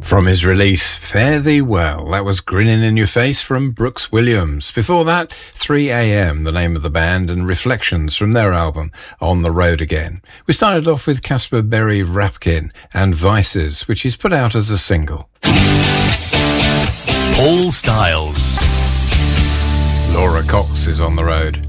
From his release, Fare Thee Well, that was Grinning in Your Face from Brooks Williams. Before that, 3am, the name of the band, and Reflections from their album, On the Road Again. We started off with Caspar Berry Rapkin and Vices, which he's put out as a single. Paul Styles. Laura Cox is on the road.